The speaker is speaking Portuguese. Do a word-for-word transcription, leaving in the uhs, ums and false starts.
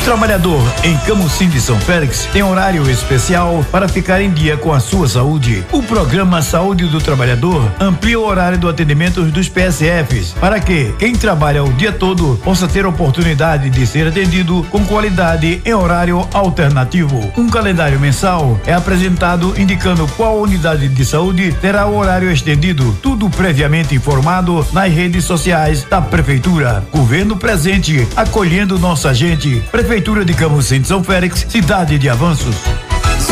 trabalhador em Camocim de São Félix tem horário especial para ficar em dia com a sua saúde. O programa Saúde do Trabalhador amplia o horário do atendimento dos P S Fs para que quem trabalha o dia todo possa ter a oportunidade de ser atendido com qualidade em horário alternativo. Um calendário mensal é apresentado indicando qual unidade de saúde terá o horário estendido, tudo previamente informado nas redes sociais da Prefeitura. Governo presente, acolhendo nossa gente. Prefeitura de Camocim de São Félix, cidade de avanços.